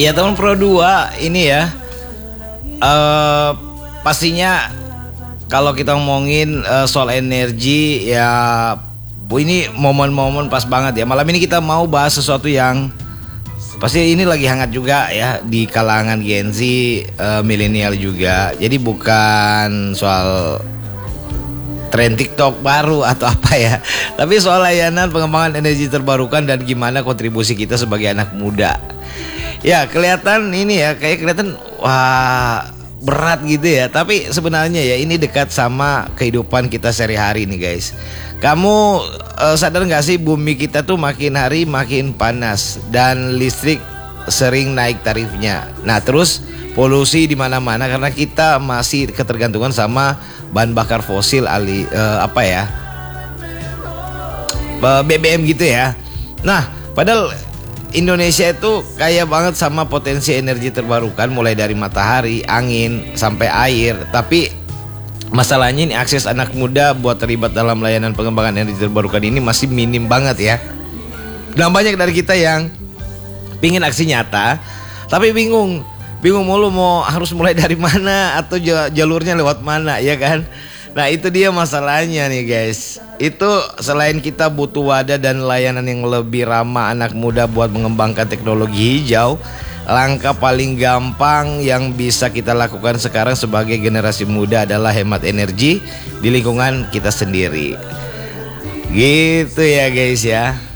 Iya teman Pro 2 ini ya, pastinya kalau kita ngomongin soal energi ya, ini momen-momen pas banget ya. Malam ini kita mau bahas sesuatu yang pasti ini lagi hangat juga ya di kalangan Gen Z, milenial juga. Jadi bukan soal tren TikTok baru atau apa ya, tapi soal layanan pengembangan energi terbarukan dan gimana kontribusi kita sebagai anak muda. Ya kelihatan ini ya, kayak kelihatan wah berat gitu ya, tapi sebenarnya ya ini dekat sama kehidupan kita sehari-hari nih guys. Kamu sadar gak sih bumi kita tuh makin hari makin panas dan listrik sering naik tarifnya. Nah terus polusi di mana-mana karena kita masih ketergantungan sama bahan bakar fosil BBM gitu ya. Nah padahal Indonesia itu kaya banget sama potensi energi terbarukan, mulai dari matahari, angin, sampai air. Tapi masalahnya ini akses anak muda buat terlibat dalam layanan pengembangan energi terbarukan ini masih minim banget ya. Nah banyak dari kita yang pingin aksi nyata, tapi bingung mulu mau harus mulai dari mana atau jalurnya lewat mana ya kan. Nah itu dia masalahnya nih guys. Itu selain kita butuh wadah dan layanan yang lebih ramah anak muda buat mengembangkan teknologi hijau, langkah paling gampang yang bisa kita lakukan sekarang sebagai generasi muda adalah hemat energi di lingkungan kita sendiri. Gitu ya guys ya.